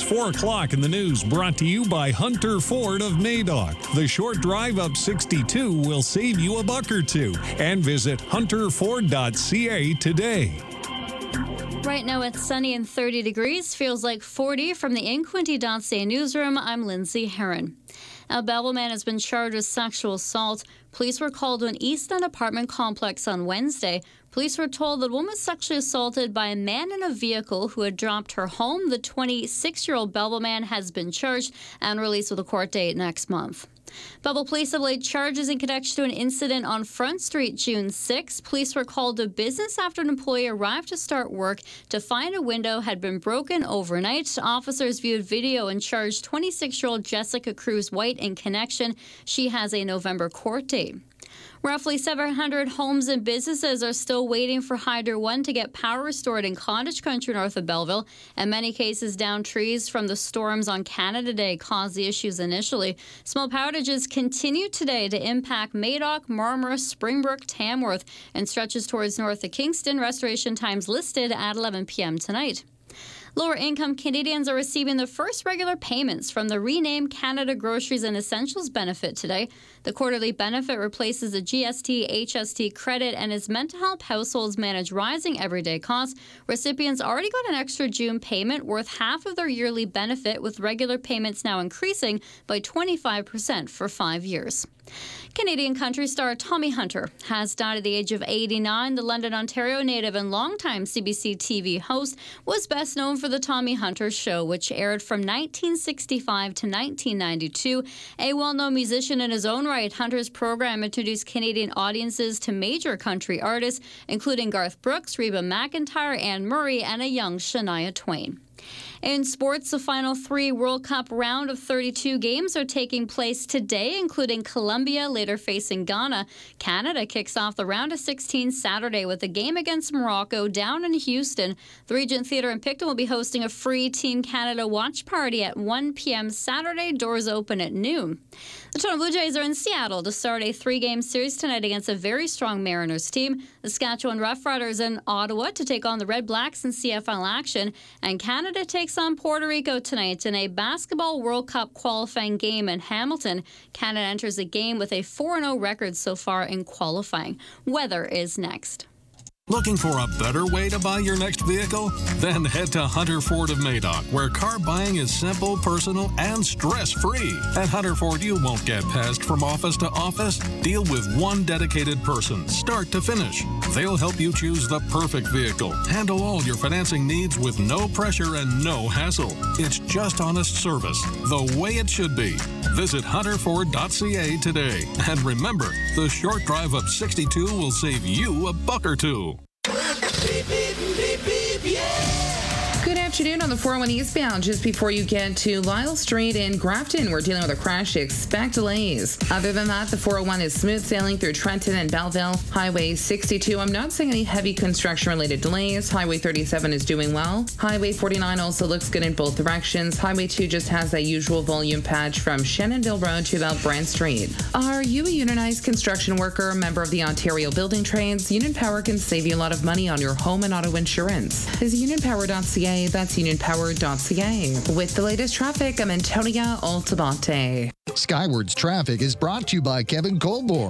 4 o'clock in the news brought to you by Hunter Ford of Madoc. The short drive up 62 will save you a buck or two. And visit hunterford.ca today. Right now it's sunny and 30 degrees. Feels like 40 from the InQuinty.ca newsroom. I'm Lindsay Herron. A Belleville man has been charged with sexual assault. Police were called to an East End apartment complex on Wednesday. Police were told that a woman was sexually assaulted by a man in a vehicle who had dropped her home. The 26-year-old Belleville man has been charged and released with a court date next month. Belleville police have laid charges in connection to an incident on Front Street June 6. Police were called to business after an employee arrived to start work to find a window had been broken overnight. Officers viewed video and charged 26-year-old Jessica Cruz White in connection. She has a November court date. Roughly 700 homes and businesses are still waiting for Hydro One to get power restored in Cottage Country north of Belleville. In many cases, downed trees from the storms on Canada Day caused the issues initially. Small outages continue today to impact Madoc, Marmora, Springbrook, Tamworth, and stretches towards north of Kingston. Restoration times listed at 11 p.m. tonight. Lower-income Canadians are receiving the first regular payments from the renamed Canada Groceries and Essentials benefit today. The quarterly benefit replaces the GST HST credit and is meant to help households manage rising everyday costs. Recipients already got an extra June payment worth half of their yearly benefit, with regular payments now increasing by 25% for 5 years. Canadian country star Tommy Hunter has died at the age of 89. The London, Ontario native and longtime CBC TV host was best known for The Tommy Hunter Show, which aired from 1965 to 1992. A well-known musician in his own right, Hunter's program introduced Canadian audiences to major country artists, including Garth Brooks, Reba McEntire, Anne Murray, and a young Shania Twain. In sports, the final 3 World Cup round of 32 games are taking place today, including Colombia later facing Ghana. Canada kicks off the round of 16 Saturday with a game against Morocco down in Houston. The Regent Theatre in Picton will be hosting a free Team Canada watch party at 1 p.m. Saturday. Doors open at noon. The Toronto Blue Jays are in Seattle to start a 3-game series tonight against a very strong Mariners team. The Saskatchewan Roughriders in Ottawa to take on the Red Blacks in CFL action. And Canada takes on Puerto Rico tonight in a basketball World Cup qualifying game in Hamilton. Canada enters the game with a 4-0 record so far in qualifying. Weather is next. Looking for a better way to buy your next vehicle? Then head to Hunter Ford of Madoc, where car buying is simple, personal, and stress-free. At Hunter Ford, you won't get passed from office to office. Deal with one dedicated person, start to finish. They'll help you choose the perfect vehicle. Handle all your financing needs with no pressure and no hassle. It's just honest service, the way it should be. Visit hunterford.ca today. And remember, the short drive up 62 will save you a buck or two. Beep, beep, beep, beep, yeah. Good afternoon on the 401 eastbound. Just before you get to Lyle Street in Grafton, we're dealing with a crash. Expect delays. Other than that, the 401 is smooth sailing through Trenton and Belleville. Highway 62, I'm not seeing any heavy construction-related delays. Highway 37 is doing well. Highway 49 also looks good in both directions. Highway 2 just has that usual volume patch from Shannonville Road to about Brant Street. Are you a unionized construction worker, member of the Ontario Building Trades? Union Power can save you a lot of money on your home and auto insurance. Visit unionpower.ca. That's unionpower.ca. With the latest traffic, I'm Antonia Altabate. Skywards Traffic is brought to you by Kevin Colborne.